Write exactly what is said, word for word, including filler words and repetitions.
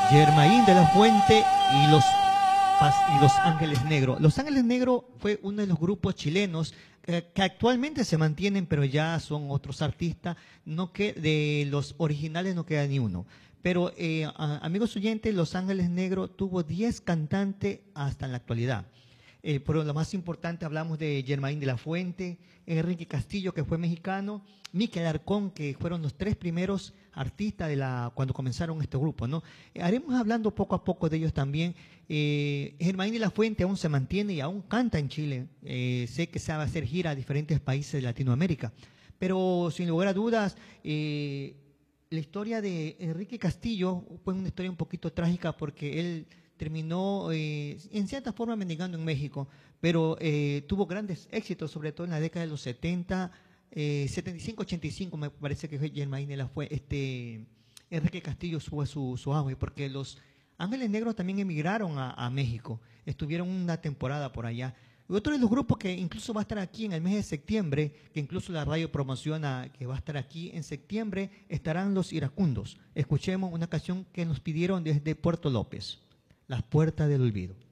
Germain de la Fuente y los, y los Ángeles Negros. Los Ángeles Negros fue uno de los grupos chilenos eh, que actualmente se mantienen, pero ya son otros artistas. No que de los originales no queda ni uno. Pero, eh, a, amigos oyentes, Los Ángeles Negros tuvo diez cantantes hasta en la actualidad. Eh, pero lo más importante, hablamos de Germain de la Fuente, Enrique Castillo, que fue mexicano, Miquel Arcón, que fueron los tres primeros artistas de la, cuando comenzaron este grupo, ¿no? Eh, haremos hablando poco a poco de ellos también. Eh, Germain de la Fuente aún se mantiene y aún canta en Chile. Eh, sé que se va a hacer gira a diferentes países de Latinoamérica. Pero sin lugar a dudas, eh, la historia de Enrique Castillo fue una historia un poquito trágica porque él terminó eh, en cierta forma mendigando en México, pero eh, tuvo grandes éxitos, sobre todo en la década de los setenta, eh, setenta y cinco, ochenta y cinco, me parece que fue Germain de la fue, este, Enrique Castillo fue su, su auge, porque los Ángeles Negros también emigraron a, a México, estuvieron una temporada por allá. Y otro de los grupos que incluso va a estar aquí en el mes de septiembre, que incluso la radio promociona que va a estar aquí en septiembre, estarán Los Iracundos. Escuchemos una canción que nos pidieron desde Puerto López. Las puertas del olvido.